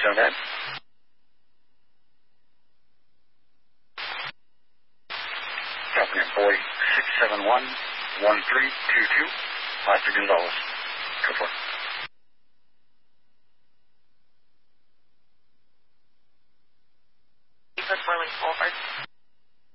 on that. California boy 671-1322, Oscar Gonzalez. Go for it.